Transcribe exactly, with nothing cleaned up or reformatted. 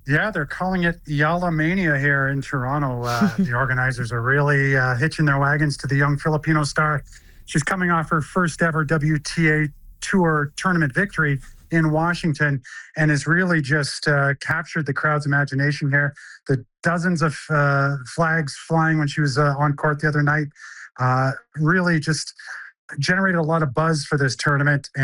Yeah, they're calling it Yala Mania here in Toronto. Uh, the organizers are really uh, hitching their wagons to the young Filipino star. She's coming off her first ever W T A Tour tournament victory in Washington and has really just uh, captured the crowd's imagination here. The dozens of uh, flags flying when she was uh, on court the other night uh, really just generated a lot of buzz for this tournament.